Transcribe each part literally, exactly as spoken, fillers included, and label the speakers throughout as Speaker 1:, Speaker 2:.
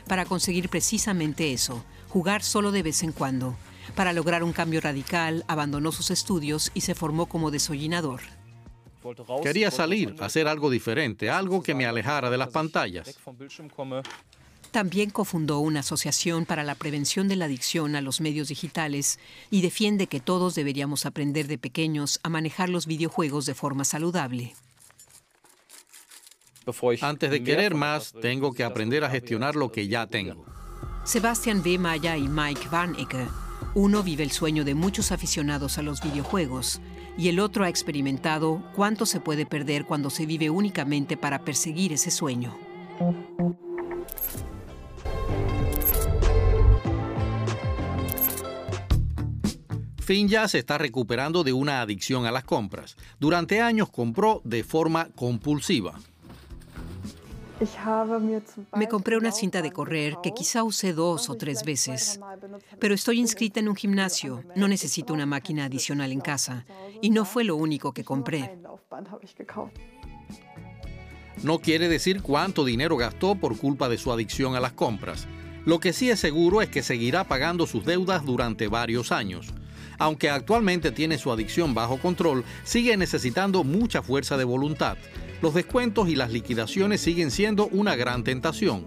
Speaker 1: para conseguir precisamente eso, jugar solo de vez en cuando. Para lograr un cambio radical, abandonó sus estudios y se formó como desollinador.
Speaker 2: Quería salir, hacer algo diferente, algo que me alejara de las pantallas.
Speaker 1: También cofundó una asociación para la prevención de la adicción a los medios digitales y defiende que todos deberíamos aprender de pequeños a manejar los videojuegos de forma saludable.
Speaker 2: Antes de querer más, tengo que aprender a gestionar lo que ya tengo.
Speaker 1: Sebastian W. Maya y Mike Warnecke. Uno vive el sueño de muchos aficionados a los videojuegos y el otro ha experimentado cuánto se puede perder cuando se vive únicamente para perseguir ese sueño.
Speaker 2: Finja se está recuperando de una adicción a las compras. Durante años compró de forma compulsiva.
Speaker 1: Me compré una cinta de correr que quizá usé dos o tres veces. Pero estoy inscrita en un gimnasio, no necesito una máquina adicional en casa. Y no fue lo único que compré.
Speaker 2: No quiere decir cuánto dinero gastó por culpa de su adicción a las compras. Lo que sí es seguro es que seguirá pagando sus deudas durante varios años. Aunque actualmente tiene su adicción bajo control, sigue necesitando mucha fuerza de voluntad. Los descuentos y las liquidaciones siguen siendo una gran tentación.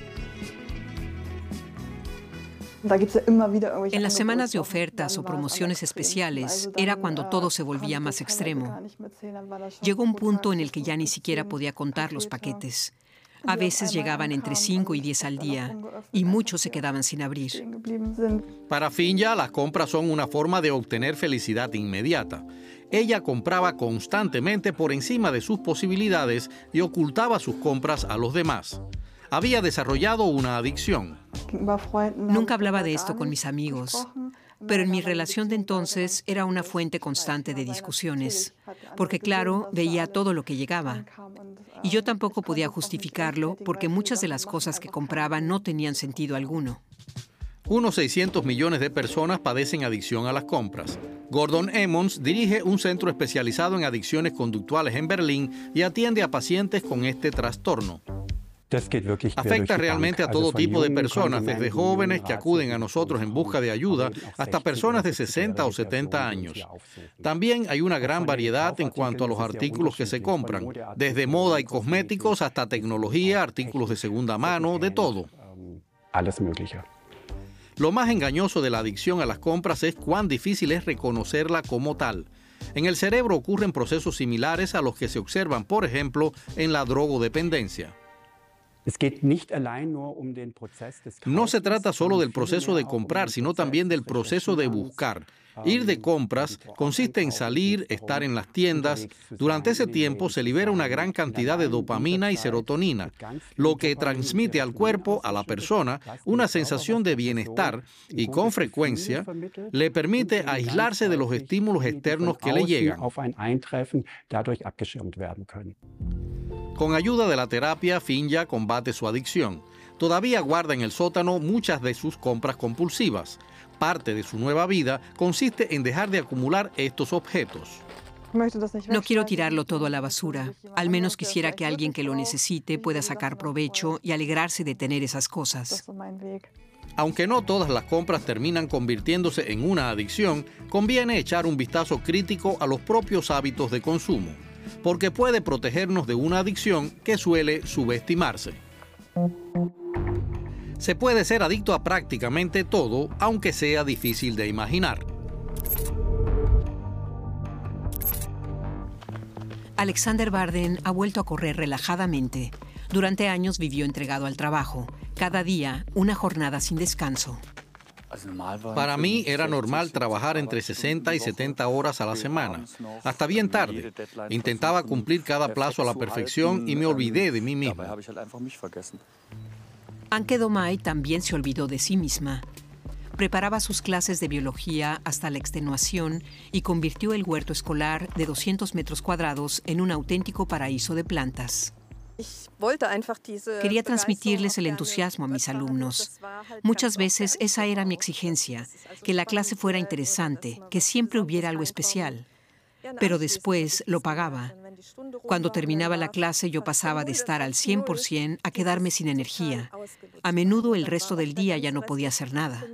Speaker 1: En las semanas de ofertas o promociones especiales era cuando todo se volvía más extremo. Llegó un punto en el que ya ni siquiera podía contar los paquetes. A veces llegaban entre cinco y diez al día y muchos se quedaban sin abrir.
Speaker 2: Para Finja, las compras son una forma de obtener felicidad inmediata. Ella compraba constantemente por encima de sus posibilidades y ocultaba sus compras a los demás. Había desarrollado una adicción.
Speaker 1: Nunca hablaba de esto con mis amigos, pero en mi relación de entonces era una fuente constante de discusiones, porque claro, veía todo lo que llegaba. Y yo tampoco podía justificarlo porque muchas de las cosas que compraba no tenían sentido alguno.
Speaker 2: Unos seiscientos millones de personas padecen adicción a las compras. Gordon Emmons dirige un centro especializado en adicciones conductuales en Berlín y atiende a pacientes con este trastorno. Afecta realmente a todo tipo de personas, desde jóvenes que acuden a nosotros en busca de ayuda hasta personas de sesenta o setenta años. También hay una gran variedad en cuanto a los artículos que se compran, desde moda y cosméticos hasta tecnología, artículos de segunda mano, de todo. Lo más engañoso de la adicción a las compras es cuán difícil es reconocerla como tal. En el cerebro ocurren procesos similares a los que se observan, por ejemplo, en la drogodependencia. No se trata solo del proceso de comprar, sino también del proceso de buscar. Ir de compras consiste en salir, estar en las tiendas. Durante ese tiempo se libera una gran cantidad de dopamina y serotonina, lo que transmite al cuerpo, a la persona, una sensación de bienestar y con frecuencia le permite aislarse de los estímulos externos que le llegan. Con ayuda de la terapia, Finja combate su adicción. Todavía guarda en el sótano muchas de sus compras compulsivas. Parte de su nueva vida consiste en dejar de acumular estos objetos.
Speaker 1: No quiero tirarlo todo a la basura. Al menos quisiera que alguien que lo necesite pueda sacar provecho y alegrarse de tener esas cosas.
Speaker 2: Aunque no todas las compras terminan convirtiéndose en una adicción, conviene echar un vistazo crítico a los propios hábitos de consumo, porque puede protegernos de una adicción que suele subestimarse. Se puede ser adicto a prácticamente todo, aunque sea difícil de imaginar.
Speaker 1: Alexander Barden ha vuelto a correr relajadamente. Durante años vivió entregado al trabajo. Cada día, una jornada sin descanso.
Speaker 2: Para mí era normal trabajar entre sesenta y setenta horas a la semana, hasta bien tarde. Intentaba cumplir cada plazo a la perfección y me olvidé de mí mismo.
Speaker 1: Anke Domay también se olvidó de sí misma. Preparaba sus clases de biología hasta la extenuación y convirtió el huerto escolar de doscientos metros cuadrados en un auténtico paraíso de plantas. Quería transmitirles el entusiasmo a mis alumnos. Muchas veces esa era mi exigencia, que la clase fuera interesante, que siempre hubiera algo especial. Pero después lo pagaba. Cuando terminaba la clase, yo pasaba de estar al cien por ciento a quedarme sin energía. A menudo el resto del día ya no podía hacer nada.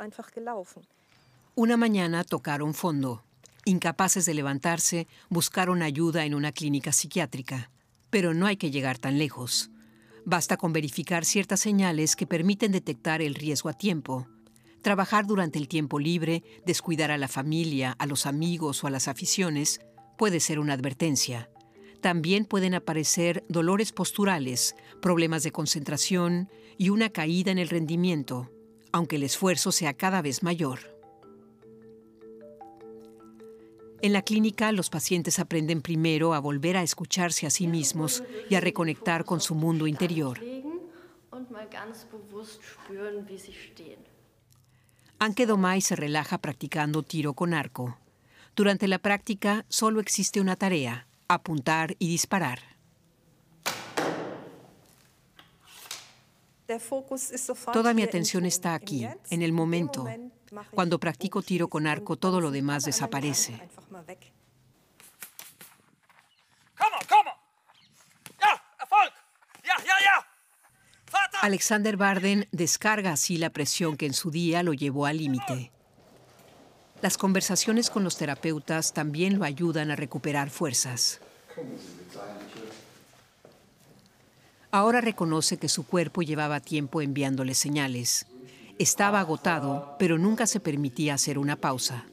Speaker 1: Una mañana tocaron fondo. Incapaces de levantarse, buscaron ayuda en una clínica psiquiátrica. Pero no hay que llegar tan lejos. Basta con verificar ciertas señales que permiten detectar el riesgo a tiempo. Trabajar durante el tiempo libre, descuidar a la familia, a los amigos o a las aficiones, puede ser una advertencia. También pueden aparecer dolores posturales, problemas de concentración y una caída en el rendimiento, aunque el esfuerzo sea cada vez mayor. En la clínica, los pacientes aprenden primero a volver a escucharse a sí mismos y a reconectar con su mundo interior. Anke Domay se relaja practicando tiro con arco. Durante la práctica solo existe una tarea: apuntar y disparar. Toda mi atención está aquí, en el momento. Cuando practico tiro con arco, todo lo demás desaparece. Alexander Barden descarga así la presión que en su día lo llevó al límite. Las conversaciones con los terapeutas también lo ayudan a recuperar fuerzas. Ahora reconoce que su cuerpo llevaba tiempo enviándole señales. Estaba agotado, pero nunca se permitía hacer una pausa.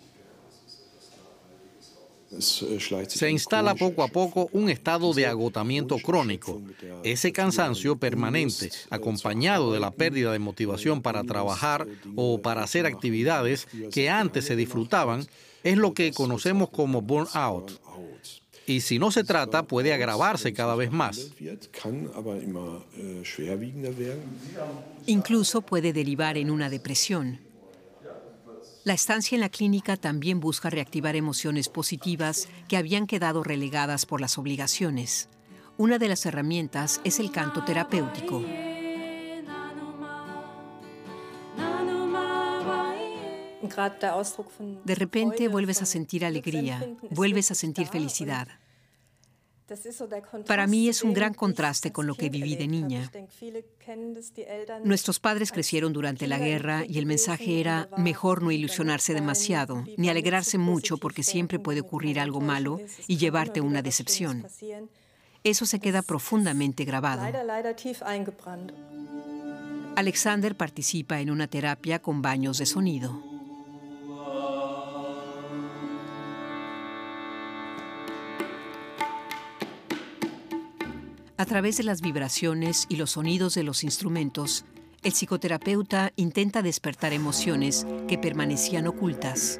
Speaker 2: Se instala poco a poco un estado de agotamiento crónico. Ese cansancio permanente, acompañado de la pérdida de motivación para trabajar o para hacer actividades que antes se disfrutaban, es lo que conocemos como burnout. Y si no se trata, puede agravarse cada vez más.
Speaker 1: Incluso puede derivar en una depresión. La estancia en la clínica también busca reactivar emociones positivas que habían quedado relegadas por las obligaciones. Una de las herramientas es el canto terapéutico. De repente vuelves a sentir alegría, vuelves a sentir felicidad. Para mí es un gran contraste con lo que viví de niña. Nuestros padres crecieron durante la guerra y el mensaje era mejor no ilusionarse demasiado, ni alegrarse mucho porque siempre puede ocurrir algo malo y llevarte una decepción. Eso se queda profundamente grabado. Alexander participa en una terapia con baños de sonido. A través de las vibraciones y los sonidos de los instrumentos, el psicoterapeuta intenta despertar emociones que permanecían ocultas.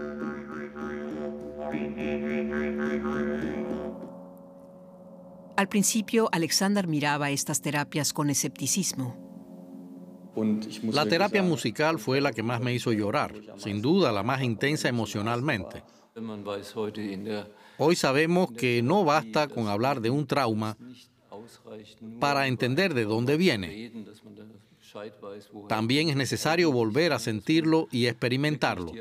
Speaker 1: Al principio, Alexander miraba estas terapias con escepticismo.
Speaker 2: La terapia musical fue la que más me hizo llorar, sin duda la más intensa emocionalmente. Hoy sabemos que no basta con hablar de un trauma para entender de dónde viene. También es necesario volver a sentirlo y experimentarlo.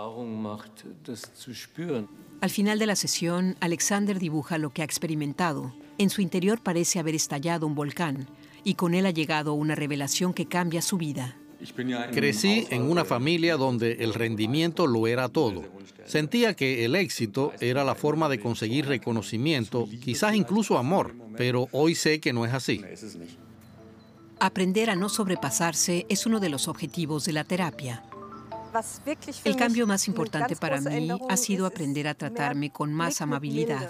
Speaker 1: Al final de la sesión, Alexander dibuja lo que ha experimentado. En su interior parece haber estallado un volcán, y con él ha llegado una revelación que cambia su vida.
Speaker 2: Crecí en una familia donde el rendimiento lo era todo. Sentía que el éxito era la forma de conseguir reconocimiento, quizás incluso amor, pero hoy sé que no es así.
Speaker 1: Aprender a no sobrepasarse es uno de los objetivos de la terapia. El cambio más importante para mí ha sido aprender a tratarme con más amabilidad.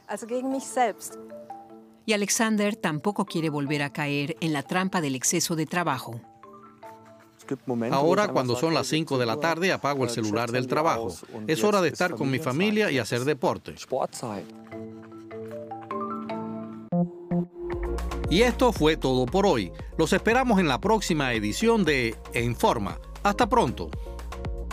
Speaker 1: Y Alexander tampoco quiere volver a caer en la trampa del exceso de trabajo.
Speaker 2: Ahora, cuando son las cinco de la tarde, apago el celular del trabajo. Es hora de estar con mi familia y hacer deporte. Y esto fue todo por hoy. Los esperamos en la próxima edición de En Forma. Hasta pronto.